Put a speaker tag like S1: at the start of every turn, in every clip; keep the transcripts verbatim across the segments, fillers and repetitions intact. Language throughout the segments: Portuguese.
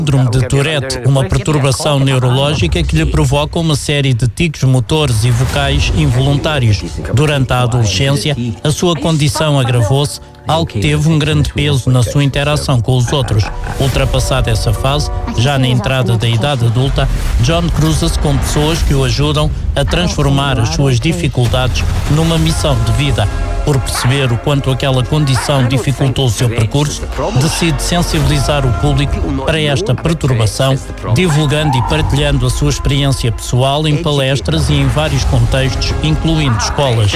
S1: Síndrome de Tourette, uma perturbação neurológica que lhe provoca uma série de tiques motores e vocais involuntários. Durante a adolescência, a sua condição agravou-se, algo que teve um grande peso na sua interação com os outros. Ultrapassada essa fase, já na entrada da idade adulta, John cruza-se com pessoas que o ajudam a transformar as suas dificuldades numa missão de vida. Por perceber o quanto aquela condição dificultou o seu percurso, decide sensibilizar o público para esta perturbação, divulgando e partilhando a sua experiência pessoal em palestras e em vários contextos, incluindo escolas.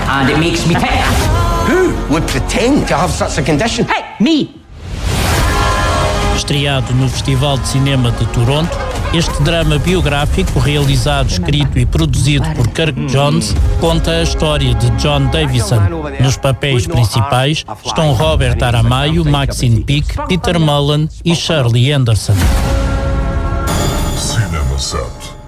S2: Who would pretend to have such a condition?
S3: Hey, me!
S1: Estreado no Festival de Cinema de Toronto, este drama biográfico, realizado, escrito e produzido por Kirk Jones, conta a história de John Davison. Nos papéis principais estão Robert Aramayo, Maxine Peake, Peter Mullen e Shirley Anderson.
S4: Cinema Set.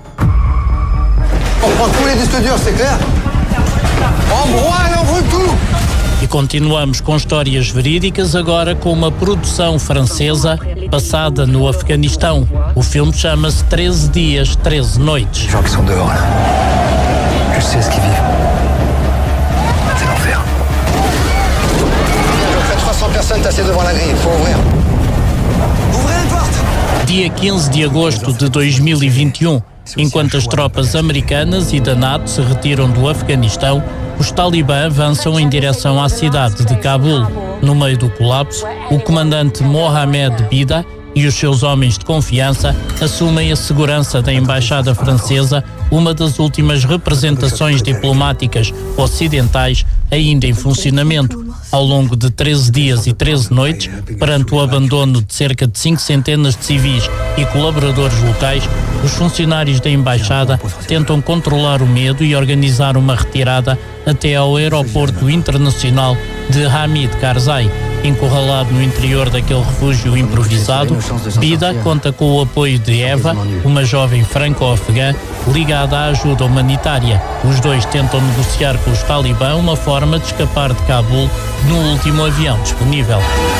S5: On prend tous les disques durs, c'est clair? En broie et en brut tout!
S1: E continuamos com histórias verídicas, agora com uma produção francesa passada no Afeganistão. O filme chama-se treze dias, treze noites.
S5: Les gens qui sont dehors, là. Je sais ce qu'ils vivent. C'est l'enfer. Près de trois cents personnes tassées devant la grille. Faut ouvrir. Ouvrez les portes!
S1: Dia quinze de agosto de dois mil e vinte e um, enquanto as tropas americanas e da NATO se retiram do Afeganistão, os talibã avançam em direção à cidade de Cabul. No meio do colapso, o comandante Mohamed Bida e os seus homens de confiança assumem a segurança da Embaixada Francesa, uma das últimas representações diplomáticas ocidentais ainda em funcionamento. Ao longo de treze dias e treze noites, perante o abandono de cerca de cinco centenas de civis e colaboradores locais, os funcionários da Embaixada tentam controlar o medo e organizar uma retirada até ao aeroporto internacional de Hamid Karzai. Encurralado no interior daquele refúgio improvisado, Bida conta com o apoio de Eva, uma jovem franco-afegã ligada à ajuda humanitária. Os dois tentam negociar com os talibã uma forma de escapar de Cabul no último avião disponível.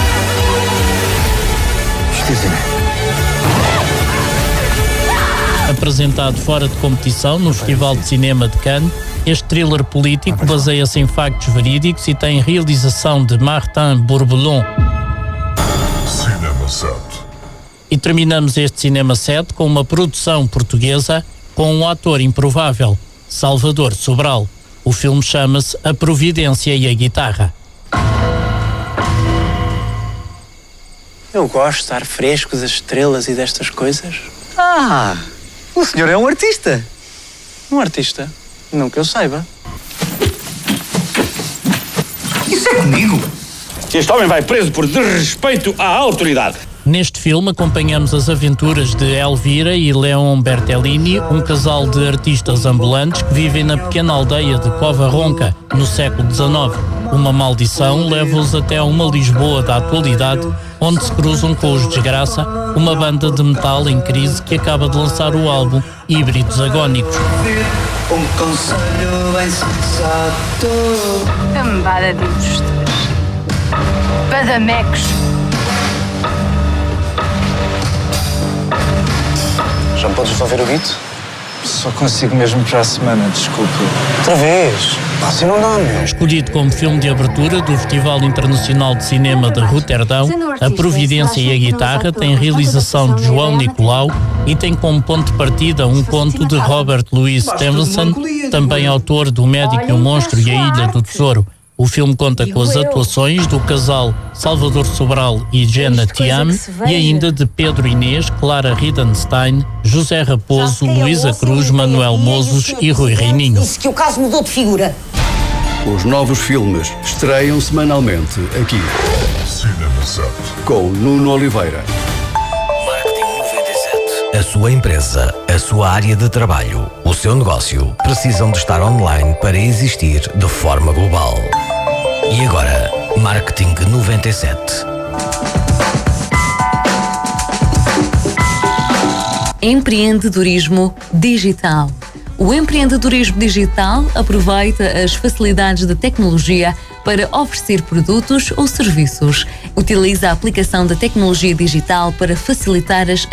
S1: Apresentado fora de competição no Festival de Cinema de Cannes, este thriller político baseia-se em factos verídicos e tem realização de Martin Bourboulon.
S4: Cinema Set.
S1: E terminamos este Cinema Set com uma produção portuguesa com um ator improvável, Salvador Sobral. O filme chama-se A Providência e a Guitarra.
S6: Eu gosto de estar fresco das estrelas e destas coisas.
S5: Ah! O senhor é um artista!
S6: Um artista? Não que eu saiba.
S5: Isso é comigo!
S7: Este homem vai preso por desrespeito à autoridade.
S1: Neste filme acompanhamos as aventuras de Elvira e Leon Bertellini, um casal de artistas ambulantes que vivem na pequena aldeia de Cova Ronca, no século dezenove. Uma maldição leva-os até a uma Lisboa da atualidade, onde se cruzam com os Desgraça, uma banda de metal em crise que acaba de lançar o álbum Híbridos Agónicos.
S8: Um conselho bem sensato.
S3: Cambada de ilustres. Badamecos.
S5: Já me podes ouvir o guito?
S6: Só consigo mesmo para a semana, desculpe.
S5: Outra vez? Pá, assim não dá, meu.
S1: Escolhido como filme de abertura do Festival Internacional de Cinema de Roterdão, A Providência e a Guitarra tem realização de João Nicolau e tem como ponto de partida um conto de Robert Louis Stevenson, também autor do Médico e o Monstro e a Ilha do Tesouro. O filme conta com as atuações do casal Salvador Sobral e Jenna Thiam e ainda de Pedro Inês, Clara Ridenstein, José Raposo, Luísa Cruz, Manuel Mozos e Rui Reininho.
S9: Disse que o caso mudou de figura.
S10: Os novos filmes estreiam semanalmente aqui.
S4: Cinema Set.
S10: Com Nuno Oliveira.
S11: A sua empresa, a sua área de trabalho, o seu negócio precisam de estar online para existir de forma global. E agora, Marketing noventa e sete.
S12: Empreendedorismo digital. O empreendedorismo digital aproveita as facilidades da tecnologia
S9: para oferecer produtos ou serviços. Utiliza a aplicação da tecnologia digital para facilitar as